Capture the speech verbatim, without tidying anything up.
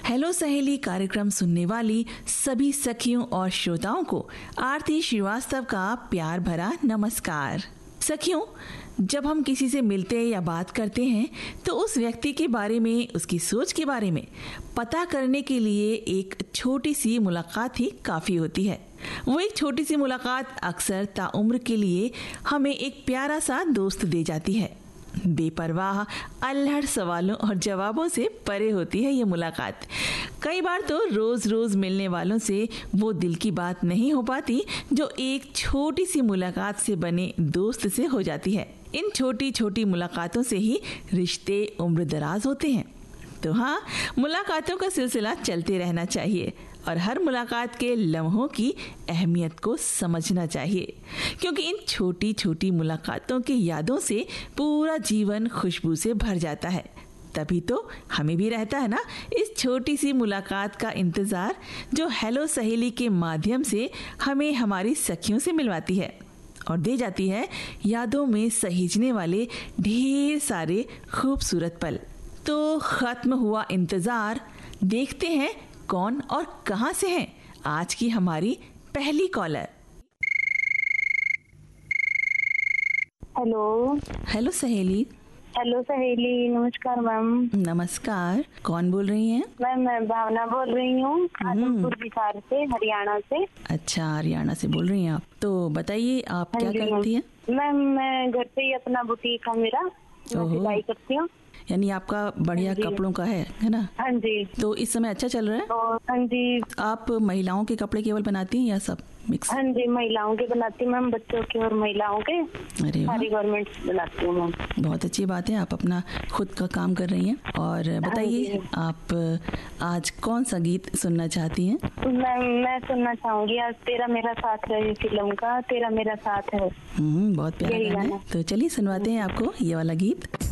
Hello सहेली कार्यक्रम सुनने वाली सभी सखियों और श्रोताओं को आरती श्रीवास्तव का प्यार भरा नमस्कार। सखियों, जब हम किसी से मिलते या बात करते हैं तो उस व्यक्ति के बारे में, उसकी सोच के बारे में पता करने के लिए एक छोटी सी मुलाकात ही काफ़ी होती है। वो एक छोटी सी मुलाकात अक्सर ताउम्र के लिए हमें एक प्यारा सा दोस्त दे जाती है। बेपरवाह अल्हड़ सवालों और जवाबों से परे होती है ये मुलाकात। कई बार तो रोज रोज मिलने वालों से वो दिल की बात नहीं हो पाती जो एक छोटी सी मुलाकात से बने दोस्त से हो जाती है। इन छोटी छोटी मुलाकातों से ही रिश्ते उम्र दराज होते हैं। तो हाँ, मुलाकातों का सिलसिला चलते रहना चाहिए और हर मुलाकात के लम्हों की अहमियत को समझना चाहिए, क्योंकि इन छोटी छोटी मुलाकातों की यादों से पूरा जीवन खुशबू से भर जाता है। तभी तो हमें भी रहता है ना इस छोटी सी मुलाकात का इंतज़ार, जो हेलो सहेली के माध्यम से हमें हमारी सखियों से मिलवाती है और दे जाती है यादों में सहेजने वाले ढेर सारे खूबसूरत पल। तो खत्म हुआ इंतज़ार, देखते हैं कौन और कहां से हैं आज की हमारी पहली कॉलर। हेलो हेलो सहेली। हेलो सहेली, नमस्कार मैम। नमस्कार, कौन बोल रही हैं? मैम मैं भावना बोल रही हूँ, आजमपुर बिहार से, हरियाणा से। अच्छा, हरियाणा से बोल रही हैं आप। तो बताइए आप क्या करती हैं? मैम मैं घर पे ही अपना बुटीक है मेरा, मैं सिलाई करती हूँ। यानी आपका बढ़िया कपड़ों का है है ना? हाँ जी। तो इस समय अच्छा चल रहा है? तो हाँ जी। आप महिलाओं के कपड़े केवल बनाती हैं या सब मिक्स? हाँ जी, महिलाओं के बनाती हूँ मैम, बच्चों के और महिलाओं के सारी गारमेंट्स बनाती हूँ मैम। बहुत अच्छी बात है, आप अपना खुद का काम कर रही हैं। और बताइए आप आज कौन सा गीत सुनना चाहती हैं? मैम मैं सुनना चाहूंगी आज तेरा मेरा साथ है, फिल्म का तेरा मेरा साथ है। हम्म बहुत प्यारा गाना है। तो चलिए सुनवाते हैं आपको ये वाला गीत।